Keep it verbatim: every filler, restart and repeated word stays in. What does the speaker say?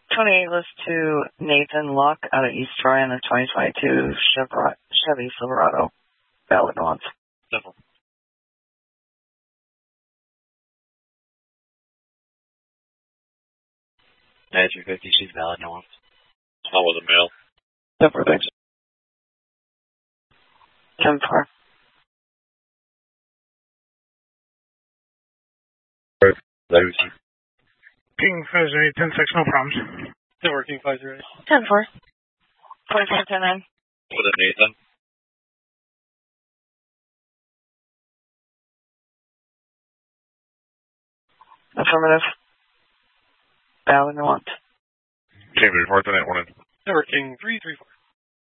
twenty-eight list to Nathan Luck out of East Troy in the twenty twenty-two Chevy Silverado. Valid once. Simple. Badger fifty, she's valid once. How was the mail? Simple, thanks. ten four. King five zero eight, ten six, no problems. Still working five zero eight. ten four. forty-four ten nine. Was it Nathan? Affirmative. Valid once. King report tonight, one in. Still working three three four.